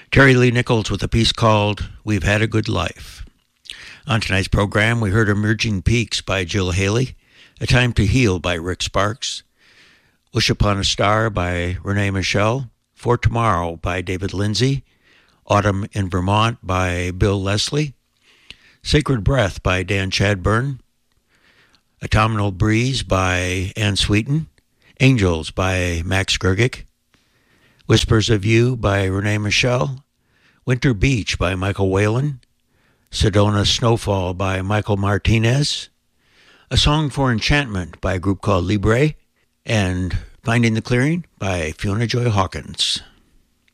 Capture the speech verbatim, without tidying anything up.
Terry Lee Nichols with a piece called We've Had a Good Life. On tonight's program, we heard Emerging Peaks by Jill Haley, A Time to Heal by Rick Sparks, Wish Upon a Star by Renee Michelle, For Tomorrow by David Lindsay, Autumn in Vermont by Bill Leslie, Sacred Breath by Dan Chadburn, Autumnal Breeze by Ann Sweeten, Angels by Max Gergic, Whispers of You by Renee Michelle, Winter Beach by Michael Whalen, Sedona Snowfall by Michael Martinez, A Song for Enchantment by a group called Libre, and Finding the Clearing by Fiona Joy Hawkins.